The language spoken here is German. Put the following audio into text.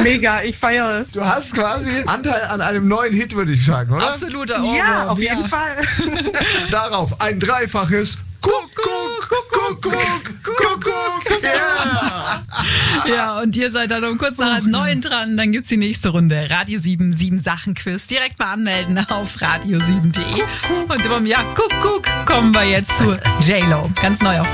Mega, ich feiere es. Du hast quasi Anteil an einem neuen Hit, würde ich sagen, oder? Absoluter Ohrwurm. Ja, auf jeden Fall. Darauf ein dreifaches Kuckuck, Kuckuck, Kuckuck. Yeah. Ja, und ihr seid dann um kurz nach 9 dran. Dann gibt's die nächste Runde. Radio 7, 7 Sachen Quiz. Direkt mal anmelden auf radio7.de. Und vom Ja, Kuckuck kommen wir jetzt zu J-Lo. Ganz neu auf